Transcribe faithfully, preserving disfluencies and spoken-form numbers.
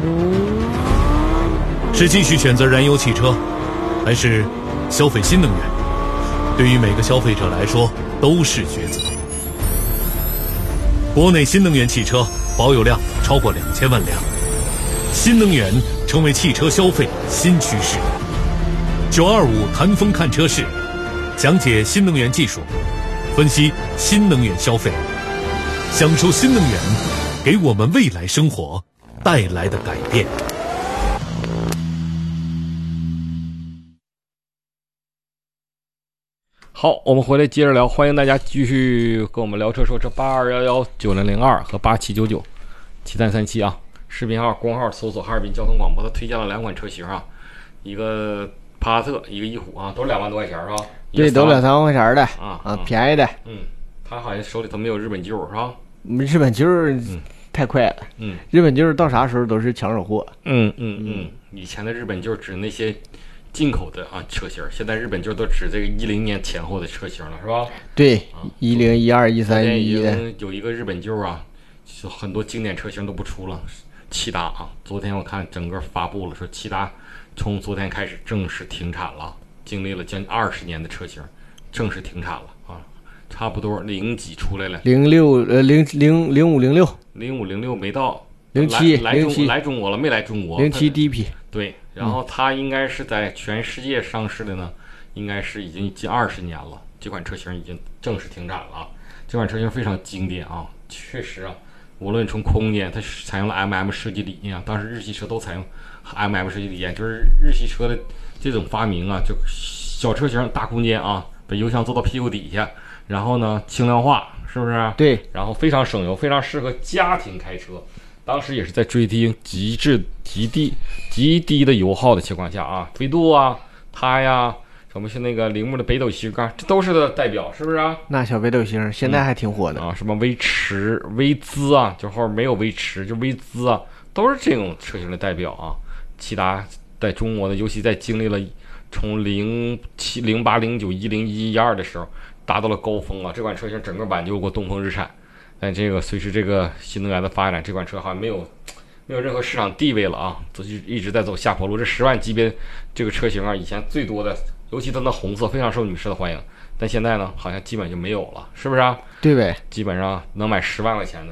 是继续选择燃油汽车，还是消费新能源？对于每个消费者来说都是抉择。国内新能源汽车保有量超过两千万辆，新能源成为汽车消费新趋势。九二五谈风看车市，讲解新能源技术，分析新能源消费，享受新能源给我们未来生活带来的改变。 好，我们回来接着聊，欢迎大家继续跟我们聊车，说这八二一一九零零二和八七九九七三三七啊，视频号、公号搜索哈尔滨交通广播，他推荐了两款车型啊，一个帕萨特，一个翼虎啊，都是两万多块钱是吧？ 对，都两三万块钱的啊啊，便宜的。 嗯，他好像手里头没有日本旧是吧？ 日本旧太快了， 嗯， 日本旧到啥时候都是抢手货。 嗯嗯嗯，以前的日本旧指那些进口的啊车型，现在日本就都指这个一零年前后的车型了，是吧？ 对，一零、一二、一三、一一的， 有一个日本旧啊，就很多经典车型都不出了。骐达啊，昨天我看整个发布了，说骐达从昨天开始正式停产了，经历了将近二十年的车型，正式停产了啊，差不多零几出来了， 零六呃零零零五零六， 零五零六没到， 零七来零七来中国了没来中国？ 零七第一批。 对，然后它应该是在全世界上市的呢，应该是已经近二十年了。这款车型已经正式停产了啊！这款车型非常经典啊，确实啊，无论从空间，它采用了 M M 设计理念啊，当时日系车都采用 M M 设计理念，就是日系车的这种发明啊，就小车型大空间啊，把油箱坐到屁股底下，然后呢轻量化，是不是？ 对， 然后非常省油，非常适合家庭开车。当时也是在追低极致极低极低的油耗的情况下啊，飞度啊，它呀，什么是那个铃木的北斗星啊，这都是的代表，是不是啊？ 那小北斗星现在还挺火的、 嗯、啊，什么威驰、威姿啊，就后面没有威驰，就威姿啊，都是这种车型的代表啊。骐达在中国呢，尤其在经历了从零七、零八、零九、一零、一一二的时候，达到了高峰啊，这款车型整个挽救过东风日产。但这个随着这个新能源的发展，这款车好像没有没有任何市场地位了啊，就一直在走下坡路。这十万级别这个车型啊，以前最多的，尤其它的红色非常受女士的欢迎，但现在呢，好像基本就没有了，是不是啊？ 对呗， 基本上能买十万块钱的